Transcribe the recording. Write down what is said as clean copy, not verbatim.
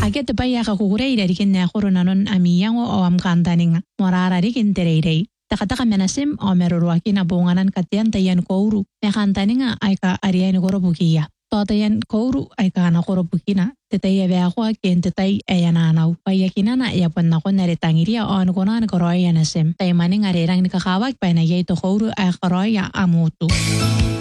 Ake te pai aka kukureira rikin na nanon amiyango o amkantaninga. Morara rikin tereirei. Takataka menasim o merurwaki na bunganan katian tayan kouru. Mekantaninga aika ariyan korobukiya. Totayan kouru aika na korobukina. Tetaya beakwa kien tetay ayananaw. Payakinana yapon na ko naritangiria o anukunan koroya nasim. Taymaning arirang nikakawag pa na yay to kouru ay koroya amutu.